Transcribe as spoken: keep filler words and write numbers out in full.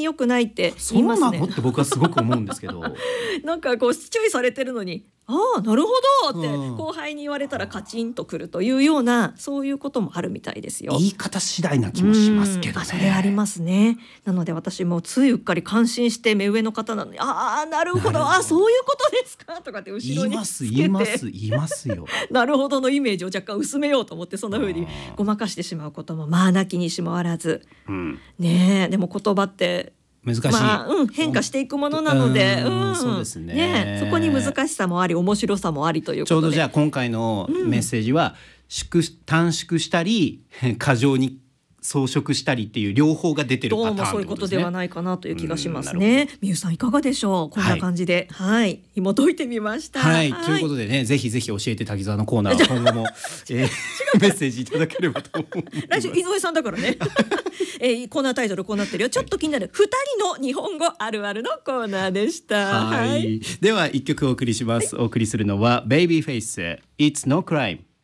良くないってそう言いますね。 なのって僕はすごく思うんですけどなんかこう注意されてるのに、ああなるほどってうん後輩に言われたらカチンとくるというような、そういうこともあるみたいですよ。 言い方次第な気もしますけどね。 うんあそれありますね。なので私もついうっかり感心して目上の方なのに、ああなるほど、あそういうことですかとかって後ろに言いますつけて、 言います言いますよなるほどのイメージを若干薄めようと思って、そんな風にごまかしてしまうこともまあなきにしもあらず、 うん、 ねえでも言葉って難しい、 まあうん、変化していくものなので、 うんうんそうですねねえそこに難しさもあり面白さもありということで、 ちょうどじゃあ今回のメッセージは、縮短縮したり過剰に装飾したりっていう両方が出てるパターンってどうもそういうことではいないかなという気がしますうんなね。みゆさんいかがでしょう。こんな感じではい、紐解いてみました。 はい、ということでね、ぜひぜひ教えて滝沢のコーナーは今後も、えー、メッセージいただければと思います。 来週井上さんだからね、えー、コーナータイトルこうなってるよ。ちょっと気になるふたりの日本語あるあるのコーナーでした。 はい、では一曲お送りします、はい、お送りするのはベイビーフェイス It's No Crime。